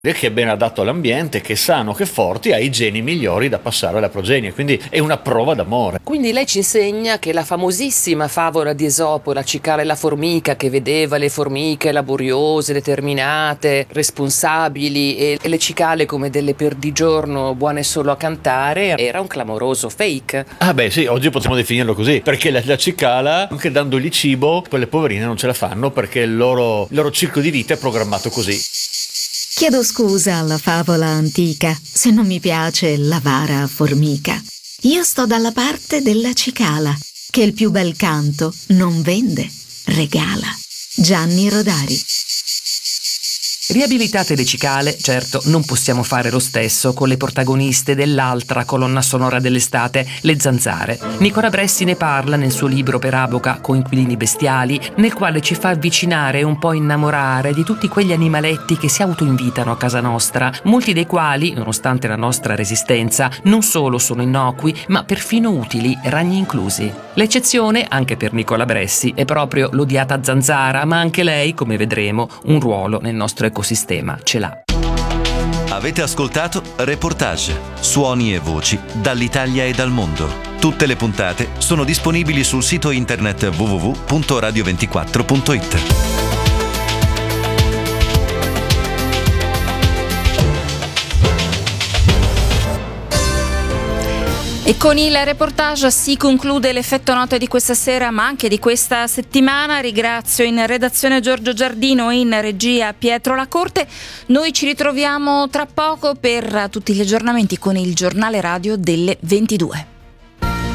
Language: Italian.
che è ben adatto all'ambiente, che è sano, che è forte, ha i geni migliori da passare alla progenie, quindi è una prova d'amore. Quindi lei ci insegna che la famosissima favola di Esopo, la cicala e la formica, che vedeva le formiche laboriose, determinate, responsabili e le cicale come delle perdigiorno buone solo a cantare, era un clamoroso fake. Ah beh sì, oggi potremmo definirlo così, perché la cicala, anche dandogli cibo, quelle poverine non ce la fanno perché il loro ciclo di vita è programmato così. Chiedo scusa alla favola antica se non mi piace l'avara formica. Io sto dalla parte della cicala, che il più bel canto non vende, regala. Gianni Rodari. Riabilitate le cicale, certo, non possiamo fare lo stesso con le protagoniste dell'altra colonna sonora dell'estate, le zanzare. Nicola Bressi ne parla nel suo libro per Avoca, Coinquilini bestiali, nel quale ci fa avvicinare e un po' innamorare di tutti quegli animaletti che si autoinvitano a casa nostra, molti dei quali, nonostante la nostra resistenza, non solo sono innocui, ma perfino utili, ragni inclusi. L'eccezione, anche per Nicola Bressi, è proprio l'odiata zanzara, ma anche lei, come vedremo, un ruolo nel nostro ecosistema ce l'ha. Avete ascoltato Reportage, suoni e voci dall'Italia e dal mondo. Tutte le puntate sono disponibili sul sito internet www.radio24.it. E con il reportage si conclude l'effetto note di questa sera, ma anche di questa settimana. Ringrazio in redazione Giorgio Giardino e in regia Pietro Lacorte. Noi ci ritroviamo tra poco per tutti gli aggiornamenti con il giornale radio delle 22.